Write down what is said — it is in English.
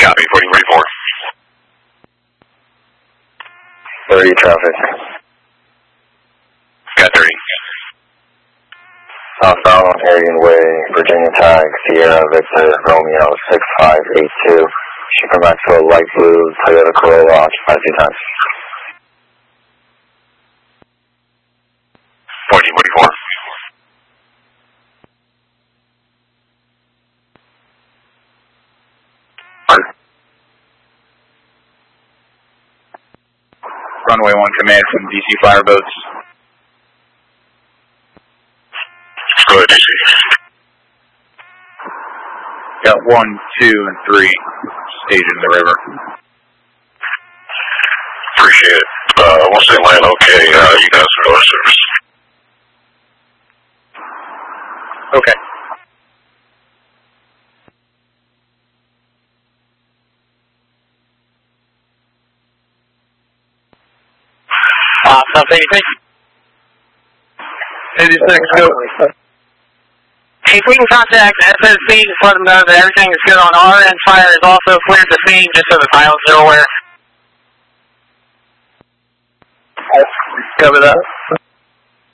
Copy, 4044. 30 traffic. Got 30. Southbound on Arian Way, Virginia tag, Sierra Victor, Romeo 6582. Should come back to a light blue Toyota Corolla, occupied 2 times. 1444. Runway 1 command from DC Fireboats. Go ahead, DC. Got 1, 2, and 3 staged in the river. Appreciate it. Once they land okay, you guys will go to service. Okay. South 86. 86, go. If we can contact SSC, just let them know that everything is good on our end. Fire is also cleared the scene, just so the pilots are aware. Cover that.